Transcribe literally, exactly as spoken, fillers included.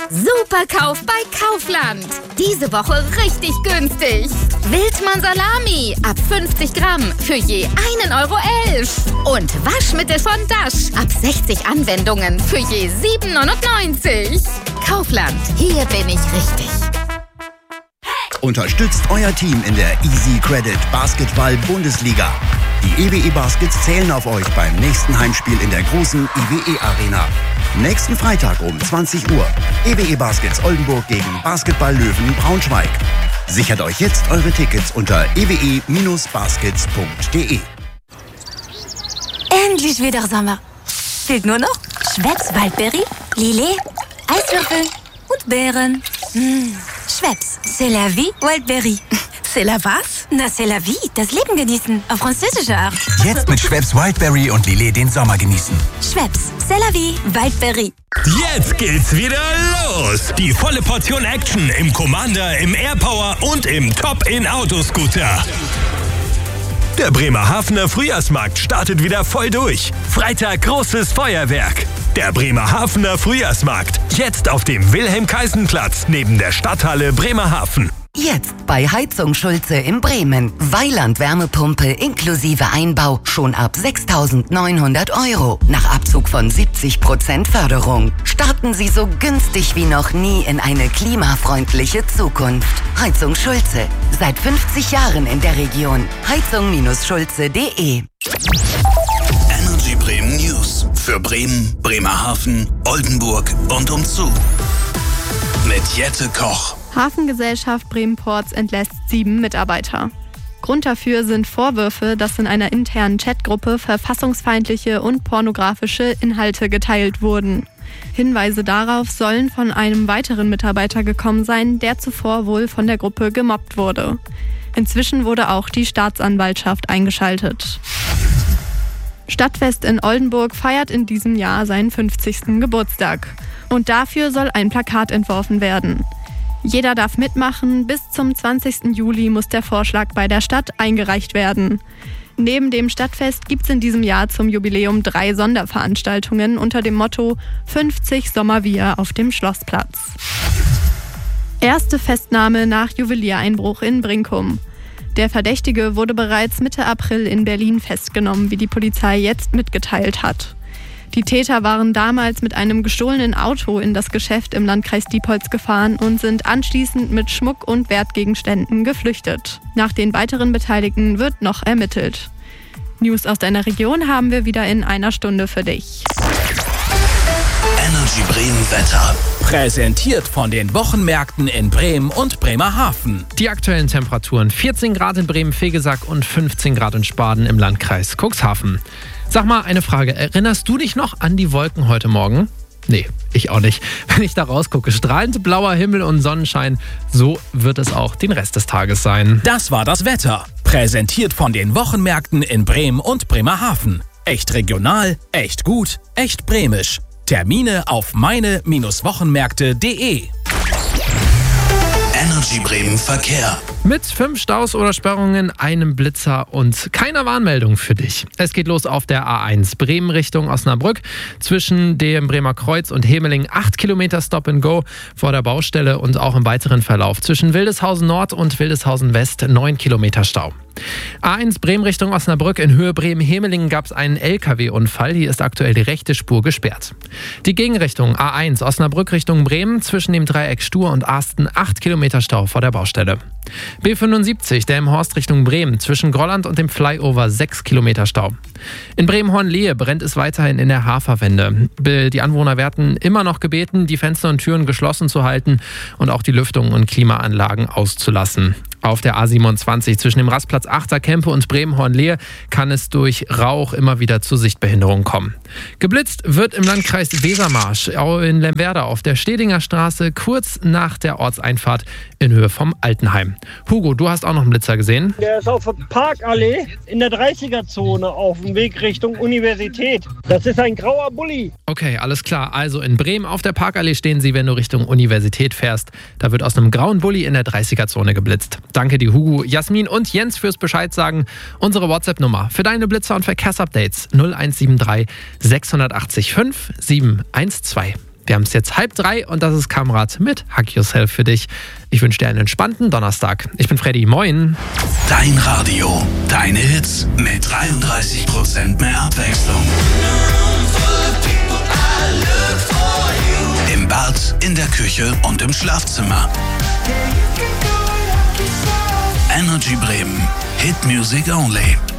Superkauf bei Kaufland. Diese Woche richtig günstig. Wildmann Salami ab fünfzig Gramm für je einen Euro elf. Und Waschmittel von Dash ab sechzig Anwendungen für je sieben neunundneunzig. Kaufland, hier bin ich richtig. Unterstützt euer Team in der Easy Credit Basketball Bundesliga. Die E W E Baskets zählen auf euch beim nächsten Heimspiel in der großen E W E Arena. Nächsten Freitag um zwanzig Uhr. E W E Baskets Oldenburg gegen Basketball Löwen Braunschweig. Sichert euch jetzt eure Tickets unter e w e baskets punkt d e. Endlich wieder Sommer. Fehlt nur noch Schweppes Waldberry, Lillet, Eiswürfel und Beeren. Mmh. Schweppes, c'est la vie, Wildberry. C'est la was? Na, c'est la vie, das Leben genießen, auf französische Art. Jetzt mit Schweppes Wildberry und Lillet den Sommer genießen. Schweppes, c'est la vie, Wildberry. Jetzt geht's wieder los. Die volle Portion Action im Commander, im Airpower und im Top-in-Autoscooter. Der Bremerhavener Frühjahrsmarkt startet wieder voll durch. Freitag großes Feuerwerk. Der Bremerhavener Frühjahrsmarkt. Jetzt auf dem Wilhelm-Kaisen-Platz neben der Stadthalle Bremerhaven. Jetzt bei Heizung Schulze in Bremen. Weiland Wärmepumpe inklusive Einbau schon ab sechstausendneunhundert Euro. Nach Abzug von siebzig Prozent Förderung. Starten Sie so günstig wie noch nie in eine klimafreundliche Zukunft. Heizung Schulze. Seit fünfzig Jahren in der Region. heizung schulze punkt de. Energy Bremen News. Für Bremen, Bremerhaven, Oldenburg und umzu. Mit Jette Koch. Hafengesellschaft Bremen-Ports entlässt sieben Mitarbeiter. Grund dafür sind Vorwürfe, dass in einer internen Chatgruppe verfassungsfeindliche und pornografische Inhalte geteilt wurden. Hinweise darauf sollen von einem weiteren Mitarbeiter gekommen sein, der zuvor wohl von der Gruppe gemobbt wurde. Inzwischen wurde auch die Staatsanwaltschaft eingeschaltet. Stadtfest in Oldenburg feiert in diesem Jahr seinen fünfzigsten Geburtstag. Und dafür soll ein Plakat entworfen werden. Jeder darf mitmachen, bis zum zwanzigsten Juli muss der Vorschlag bei der Stadt eingereicht werden. Neben dem Stadtfest gibt es in diesem Jahr zum Jubiläum drei Sonderveranstaltungen unter dem Motto fünfzig Sommerbier auf dem Schlossplatz. Erste Festnahme nach Juweliereinbruch in Brinkum. Der Verdächtige wurde bereits Mitte April in Berlin festgenommen, wie die Polizei jetzt mitgeteilt hat. Die Täter waren damals mit einem gestohlenen Auto in das Geschäft im Landkreis Diepholz gefahren und sind anschließend mit Schmuck und Wertgegenständen geflüchtet. Nach den weiteren Beteiligten wird noch ermittelt. News aus deiner Region haben wir wieder in einer Stunde für dich. Energy Bremen Wetter. Präsentiert von den Wochenmärkten in Bremen und Bremerhaven. Die aktuellen Temperaturen: vierzehn Grad in Bremen-Fegesack und fünfzehn Grad in Spaden im Landkreis Cuxhaven. Sag mal, eine Frage. Erinnerst du dich noch an die Wolken heute Morgen? Nee, ich auch nicht. Wenn ich da rausgucke, strahlend blauer Himmel und Sonnenschein, so wird es auch den Rest des Tages sein. Das war das Wetter. Präsentiert von den Wochenmärkten in Bremen und Bremerhaven. Echt regional, echt gut, echt bremisch. Termine auf meine Wochenmärkte punkt de. Energy Bremen Verkehr. Mit fünf Staus oder Sperrungen, einem Blitzer und keiner Warnmeldung für dich. Es geht los auf der A eins Bremen Richtung Osnabrück. Zwischen dem Bremer Kreuz und Hemeling acht Kilometer Stop and Go vor der Baustelle und auch im weiteren Verlauf. Zwischen Wildeshausen Nord und Wildeshausen West neun Kilometer Stau. A eins Bremen Richtung Osnabrück in Höhe Bremen-Hemelingen gab es einen L K W-Unfall. Hier ist aktuell die rechte Spur gesperrt. Die Gegenrichtung A eins Osnabrück Richtung Bremen zwischen dem Dreieck Stur und Arsten acht Kilometer Stau vor der Baustelle. B fünfundsiebzig Delmenhorst Richtung Bremen zwischen Grolland und dem Flyover sechs Kilometer Stau. In Bremen-Hornlehe brennt es weiterhin in der Haferwende. Die Anwohner werden immer noch gebeten, die Fenster und Türen geschlossen zu halten und auch die Lüftung und Klimaanlagen auszulassen. Auf der A siebenundzwanzig zwischen dem Rastplatz Achterkempe und Bremen-Hornlehe kann es durch Rauch immer wieder zu Sichtbehinderungen kommen. Geblitzt wird im Landkreis Wesermarsch in Lemwerder auf der Stedinger Straße kurz nach der Ortseinfahrt in Höhe vom Altenheim. Hugo, du hast auch noch einen Blitzer gesehen? Der ist auf der Parkallee in der dreißiger-Zone auf dem Weg Richtung Universität. Das ist ein grauer Bulli. Okay, alles klar. Also in Bremen auf der Parkallee stehen sie, wenn du Richtung Universität fährst. Da wird aus einem grauen Bulli in der dreißiger-Zone geblitzt. Danke dir, Hugo, Jasmin und Jens fürs Bescheid sagen. Unsere WhatsApp-Nummer für deine Blitzer und Verkehrsupdates null eins sieben drei sechs acht fünf sieben eins zwei. Wir haben es jetzt halb drei und das ist Kamrat mit Hug Yourself für dich. Ich wünsche dir einen entspannten Donnerstag. Ich bin Freddy, moin. Dein Radio, deine Hits mit dreiunddreißig Prozent mehr Abwechslung. Im Bad, in der Küche und im Schlafzimmer. Energy Bremen, Hit Music Only.